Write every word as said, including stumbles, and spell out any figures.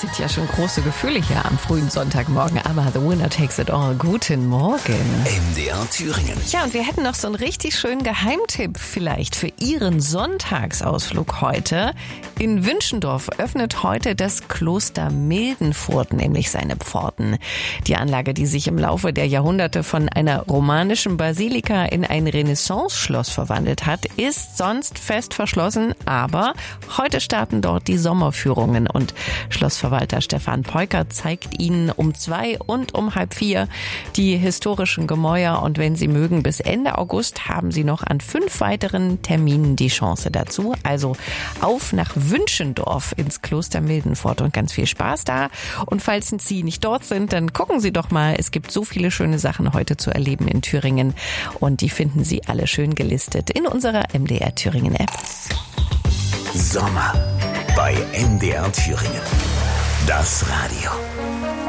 sind ja schon große Gefühle hier am frühen Sonntagmorgen, aber The Winner Takes It All. Guten Morgen. M D R Thüringen. Ja, und wir hätten noch so einen richtig schönen Geheimtipp vielleicht für Ihren Sonntagsausflug heute. In Wünschendorf öffnet heute das Kloster Mildenfurt nämlich seine Pforten. Die Anlage, die sich im Laufe der Jahrhunderte von einer romanischen Basilika in ein Renaissance-Schloss verwandelt hat, ist sonst fest verschlossen, aber heute starten dort die Sommerführungen und Schlossverwalter Stefan Peukert zeigt Ihnen um zwei und um halb vier die historischen Gemäuer und wenn Sie mögen, bis Ende August haben Sie noch an fünf weiteren Terminen die Chance dazu. Also auf nach Wünschendorf ins Kloster Mildenfurt und ganz viel Spaß da. Und falls Sie nicht dort sind, dann gucken Sie doch mal. Es gibt so viele schöne Sachen heute zu erleben in Thüringen und die finden Sie alle schön gelistet in unserer M D R Thüringen App. Sommer bei M D R Thüringen. Das Radio.